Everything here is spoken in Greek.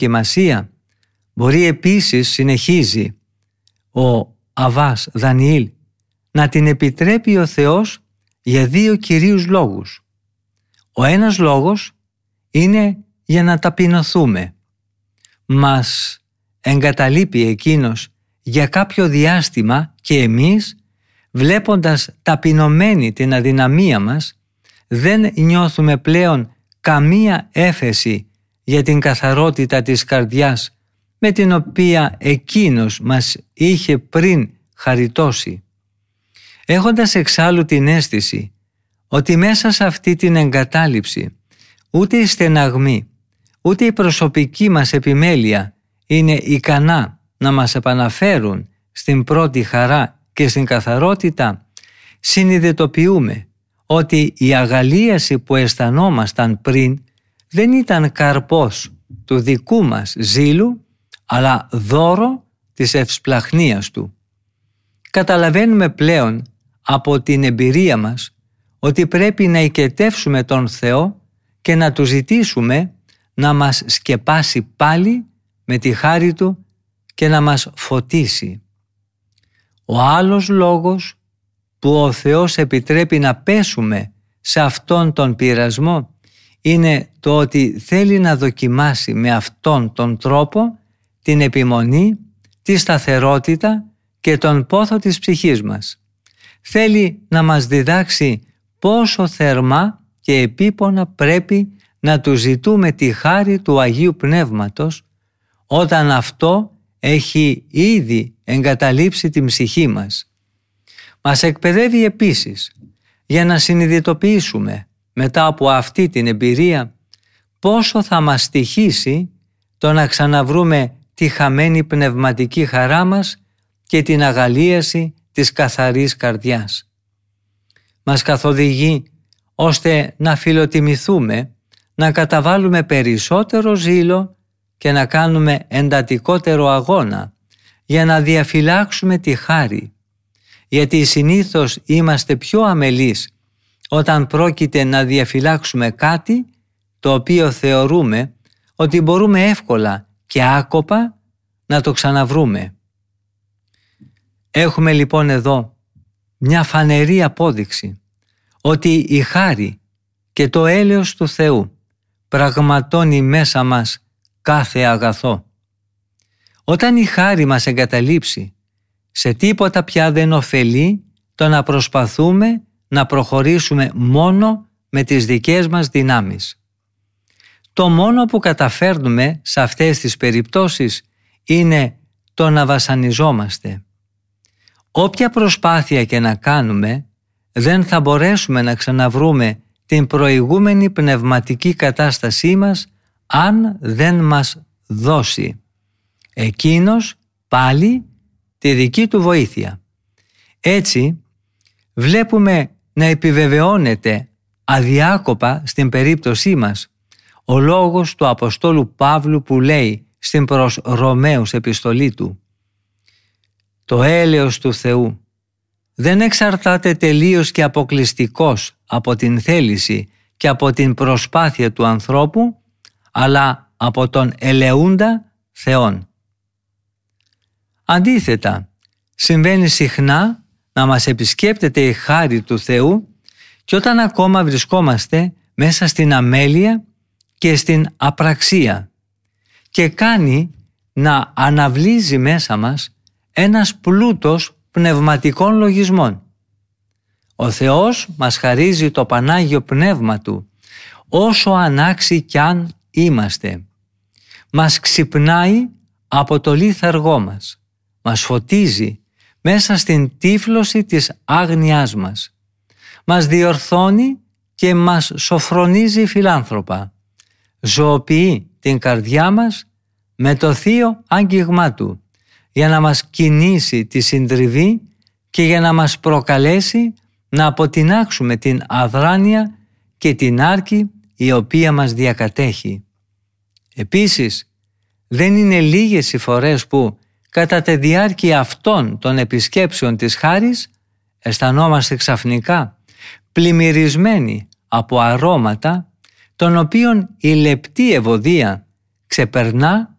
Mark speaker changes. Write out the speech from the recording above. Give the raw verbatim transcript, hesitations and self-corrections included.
Speaker 1: δοκιμασία μπορεί επίσης, συνεχίζει ο Αββάς Δανιήλ, να την επιτρέπει ο Θεός για δύο κυρίους λόγους. Ο ένας λόγος είναι για να ταπεινωθούμε. Μας εγκαταλείπει Εκείνος για κάποιο διάστημα και εμείς, βλέποντας ταπεινωμένη την αδυναμία μας, δεν νιώθουμε πλέον καμία έφεση για την καθαρότητα της καρδιάς με την οποία Εκείνος μας είχε πριν χαριτώσει. Έχοντας εξάλλου την αίσθηση ότι μέσα σε αυτή την εγκατάλειψη ούτε η στεναγμή, ούτε η προσωπική μας επιμέλεια είναι ικανά να μας επαναφέρουν στην πρώτη χαρά και στην καθαρότητα, συνειδητοποιούμε ότι η αγαλίαση που αισθανόμασταν πριν δεν ήταν καρπός του δικού μας ζήλου, αλλά δώρο της ευσπλαχνίας Του. Καταλαβαίνουμε πλέον από την εμπειρία μας ότι πρέπει να οικετεύσουμε τον Θεό και να Του ζητήσουμε να μας σκεπάσει πάλι με τη χάρη Του και να μας φωτίσει. Ο άλλος λόγος που ο Θεός επιτρέπει να πέσουμε σε αυτόν τον πειρασμό είναι το ότι θέλει να δοκιμάσει με αυτόν τον τρόπο την επιμονή, τη σταθερότητα και τον πόθο της ψυχής μας. Θέλει να μας διδάξει πόσο θερμά και επίπονα πρέπει να Του ζητούμε τη χάρη του Αγίου Πνεύματος όταν αυτό έχει ήδη εγκαταλείψει την ψυχή μας. Μας εκπαιδεύει επίσης για να συνειδητοποιήσουμε μετά από αυτή την εμπειρία πόσο θα μας στοιχήσει το να ξαναβρούμε τη χαμένη πνευματική χαρά μας και την αγαλίαση της καθαρής καρδιάς. Μας καθοδηγεί ώστε να φιλοτιμηθούμε, να καταβάλουμε περισσότερο ζήλο και να κάνουμε εντατικότερο αγώνα για να διαφυλάξουμε τη χάρη, γιατί συνήθως είμαστε πιο αμελείς όταν πρόκειται να διαφυλάξουμε κάτι το οποίο θεωρούμε ότι μπορούμε εύκολα και άκοπα να το ξαναβρούμε. Έχουμε λοιπόν εδώ μια φανερή απόδειξη ότι η χάρη και το έλεος του Θεού πραγματώνει μέσα μας κάθε αγαθό. Όταν η χάρη μας εγκαταλείψει, σε τίποτα πια δεν ωφελεί το να προσπαθούμε να προχωρήσουμε μόνο με τις δικές μας δυνάμεις. Το μόνο που καταφέρνουμε σε αυτές τις περιπτώσεις είναι το να βασανιζόμαστε. Όποια προσπάθεια και να κάνουμε, δεν θα μπορέσουμε να ξαναβρούμε την προηγούμενη πνευματική κατάστασή μας αν δεν μας δώσει Εκείνος πάλι τη δική Του βοήθεια. Έτσι βλέπουμε να επιβεβαιώνεται αδιάκοπα στην περίπτωσή μας ο λόγος του Αποστόλου Παύλου που λέει στην προς Ρωμαίους επιστολή του: «Το έλεος του Θεού δεν εξαρτάται τελείως και αποκλειστικώς από την θέληση και από την προσπάθεια του ανθρώπου, αλλά από τον ελεούντα Θεόν». Αντίθετα, συμβαίνει συχνά να μας επισκέπτεται η χάρη του Θεού και όταν ακόμα βρισκόμαστε μέσα στην αμέλεια και στην απραξία και κάνει να αναβλύζει μέσα μας ένας πλούτος πνευματικών λογισμών. Ο Θεός μας χαρίζει το Πανάγιο Πνεύμα Του όσο ανάξιοι κι αν είμαστε. Μας ξυπνάει από το λίθαργό μας. Μας φωτίζει μέσα στην τύφλωση της άγνοιάς μας. Μας διορθώνει και μας σοφρονίζει φιλάνθρωπα. Ζωοποιεί την καρδιά μας με το θείο άγγιγμά Του για να μας κινήσει τη συντριβή και για να μας προκαλέσει να αποτινάξουμε την αδράνεια και την άρκη η οποία μας διακατέχει. Επίσης, δεν είναι λίγες οι φορές που κατά τη διάρκεια αυτών των επισκέψεων της χάρης αισθανόμαστε ξαφνικά πλημμυρισμένοι από αρώματα των οποίων η λεπτή ευωδία ξεπερνά